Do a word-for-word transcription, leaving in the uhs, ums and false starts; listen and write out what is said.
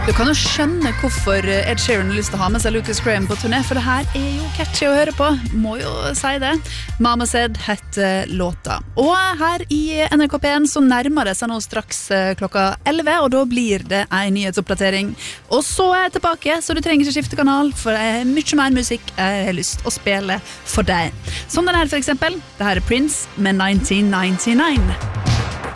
Du kan jo skjønne hvorfor Ed Sheeran har lyst til å ha med seg Lucas Graham på turné, for det her er jo catchy å høre på, må jo si det. Mama Said heter låta. Og her i N R K P en så nærmer det seg nå straks klokka elleve, og da blir det en nyhetsoppdatering. Og så er jeg tilbake, så du trenger ikke skifte kanal, for det er mye mer musikk jeg har lyst å spille for deg. Som den her for eksempel, det her er Prince med nineteen ninety-nine.